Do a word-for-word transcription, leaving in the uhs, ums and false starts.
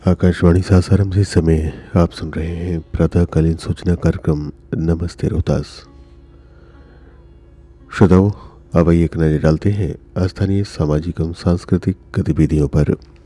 आकाशवाणी सासाराम से समय आप सुन रहे हैं प्रातःकालीन सूचना कार्यक्रम नमस्ते रोहतास। श्रोताओं, अब एक नजर डालते हैं स्थानीय सामाजिक एवं सांस्कृतिक गतिविधियों पर।